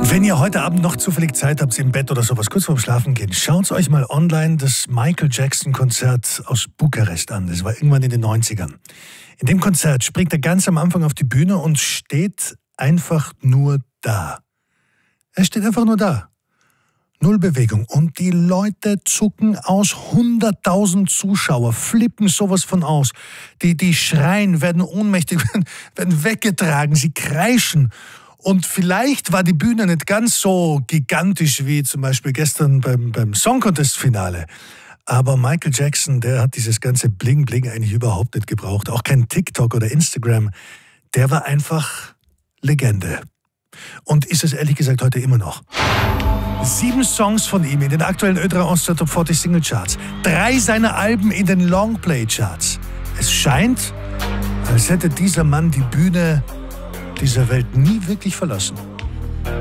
Wenn ihr heute Abend noch zufällig Zeit habt im Bett oder sowas, kurz vorm Schlafen gehen, schaut euch mal online das Michael Jackson Konzert aus Bukarest an. Das war irgendwann in den 90ern. In dem Konzert springt er ganz am Anfang auf die Bühne und steht einfach nur da. Er steht einfach nur da. Null Bewegung. Und die Leute zucken aus. 100.000 Zuschauer flippen sowas von aus. Die schreien, werden ohnmächtig, werden weggetragen, sie kreischen. Und vielleicht war die Bühne nicht ganz so gigantisch wie zum Beispiel gestern beim Song Contest Finale. Aber Michael Jackson, der hat dieses ganze Bling-Bling eigentlich überhaupt nicht gebraucht. Auch kein TikTok oder Instagram. Der war einfach Legende. Und ist es ehrlich gesagt heute immer noch. 7 Songs von ihm in den aktuellen Ö3 Austria Top 40 Single Charts. 3 seiner Alben in den Longplay Charts. Es scheint, als hätte dieser Mann die Bühne dieser Welt nie wirklich verlassen.